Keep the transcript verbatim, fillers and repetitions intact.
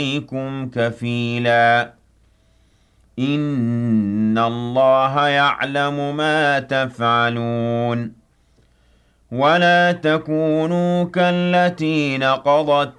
عليكم كفيلا إن الله يعلم ما تفعلون ولا تكونوا كالتي نقضت